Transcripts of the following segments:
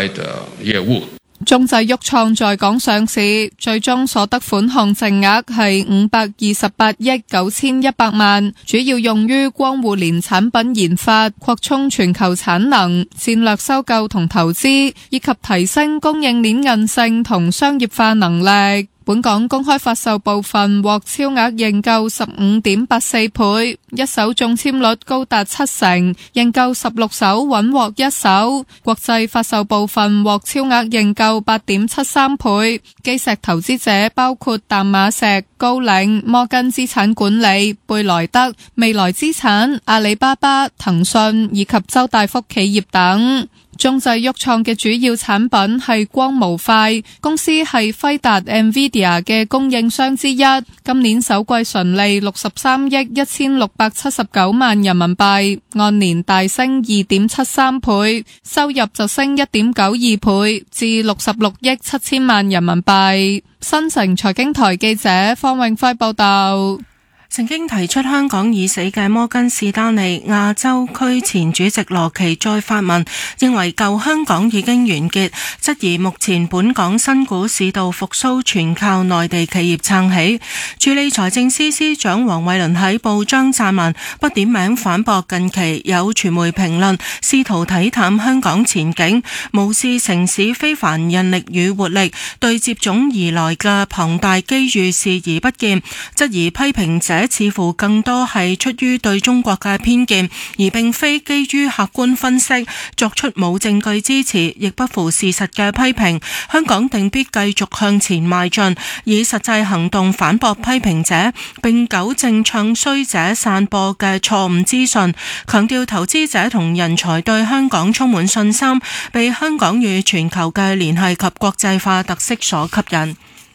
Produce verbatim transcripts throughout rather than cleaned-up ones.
開的業務。 中製鬱創在港上市，最終所得款項淨額係五百二十八億九千一百萬，主要用於光互聯產品研發、擴充全球產能、戰略收購同投資，以及提升供應鏈韌性同商業化能力。本港公開發售部分獲超額認購十五點八四倍，一手中簽率高達七成，認購十六手穩獲一手。國際發售部分獲超額認購八點七三倍，基石投資者包括淡馬錫、高瓴、摩根資產管理、貝萊德、未來資產、阿里巴巴、騰訊以及周大福企業等。中製鬱創嘅主要產品係光模塊，公司係輝達 NVIDIA 嘅供應商之一。今年首季純利六十三億一千六百七十九萬人民幣，按年大升二點七三倍，收入就升一點九二倍，至六十六億七千萬人民幣。新城財經台記者方永輝報道。 曾經提出香港已死嘅摩根士丹利亞洲區前主席羅奇再發文，認為舊香港已經完結，質疑目前本港新股市道復甦全靠內地企業撐起。署理財政司司長黃偉綸喺報章撰文，不點名反駁近期有傳媒評論試圖睇淡香港前景，無視城市非凡人力與活力，對接踵而來嘅龐大機遇視而不見，質疑批評者似乎更多係出於對中國嘅偏見，而並非基於客觀分析作出冇證據支持亦不符事實嘅批評。香港定必繼續向前邁進，以實際行動反駁批評者，並糾正唱衰者散播嘅錯誤資訊，強調投資者同人才對香港充滿信心，被香港與全球嘅聯繫及國際化特色所吸引。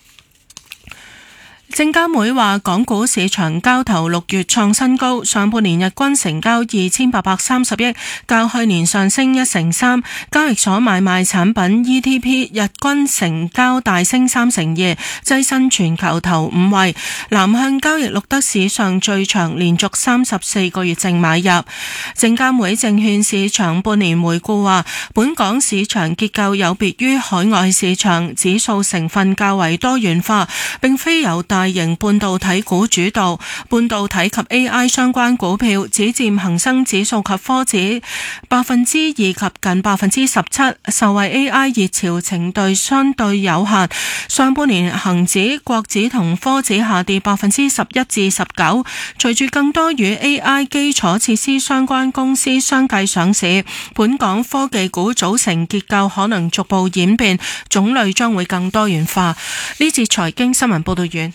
證監會話，港股市場交投六月創新高，上半年日均成交二千八百三十億，較去年上升一成三。交易所買賣產品 E T P 日均成交大升三成二，躋身全球頭五位。南向交易錄得史上最長連續三十四個月淨買入。證監會證券市場半年回顧話，本港市場結構有別於海外市場，指數成分較為多元化，並非有大型半導體股主導，半導體及 A I 相關股票只佔恒生指數及科指百分之二及近百分之十七，受惠 A I 熱潮程度相對有限。上半年恒指、國指同科指下跌百分之十一至十九，隨住更多與 A I 基礎設施相關公司相繼上市，本港科技股組成結構可能逐步演變，種類將會更多元化。呢節財經新聞報道完。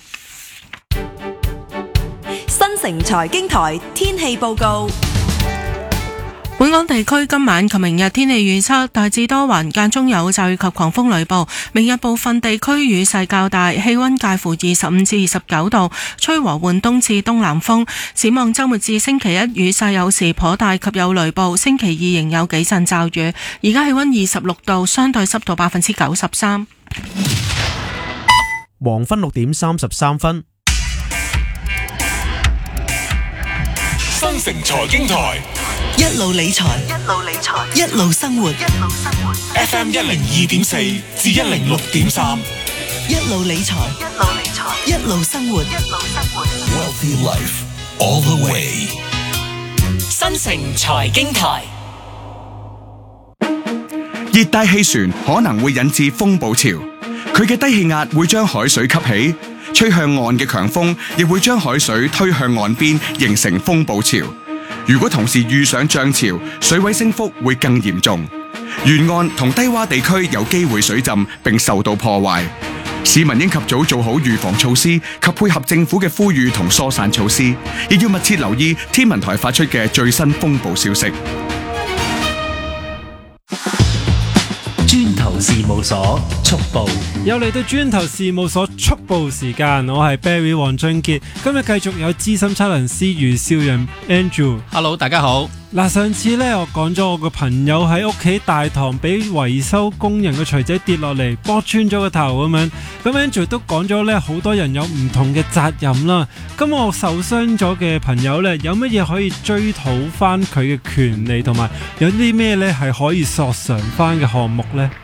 新城財經台天氣報告。 本港地區今晚及明日天氣預測大致多雲，間中有驟雨及狂風雷暴。明日部分地區雨勢較大，氣溫介乎二十五至二十九度，吹和緩東至東南風。展望周末至星期一雨勢有時頗大及有雷暴，星期二仍有幾陣驟雨。而家氣溫二十六度，相對濕度百分之九十三。 黃昏六點三十三分。 新城財經台一路理財，一路理財，一路生活，一路生活。 F M 一零二點四至一零六點三， 一路理財，一路理財，一路生活，一路生活。 Wealthy Life all the way。 新城財經台。 熱帶氣旋可能會引致風暴潮，佢嘅低氣壓會將海水吸起。吹向岸嘅強風亦會將海水推向岸邊，形成風暴潮。如果同時遇上漲潮，水位升幅會更嚴重。沿岸同低洼地區有機會水浸並受到破壞。市民應及早做好預防措施及配合政府嘅呼籲同疏散措施，亦要密切留意天文台發出嘅最新風暴消息。 磚頭事務所速報， 又嚟到磚頭事務所速報時間，我係 Barry 黃俊傑，今日繼續有資深測量師余少仁 Andrew。Hello， 大家好。嗱，上次咧我講咗我個朋友喺屋企大堂俾維修工人嘅錘仔跌落嚟，剝穿咗個頭咁樣。咁 Andrew 都講咗咧，好多人有唔同嘅責任啦。咁我受傷咗嘅朋友咧，有乜嘢可以追討翻佢嘅權利，同埋有啲咩咧係可以索償翻嘅項目咧？